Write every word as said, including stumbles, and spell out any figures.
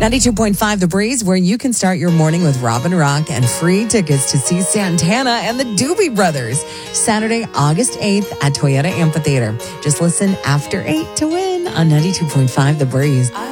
ninety-two point five The Breeze, where you can start your morning with Robin Rock and free tickets to see Santana and the Doobie Brothers. Saturday, August eighth at Toyota Amphitheater. Just listen after eight to win on ninety-two point five The Breeze.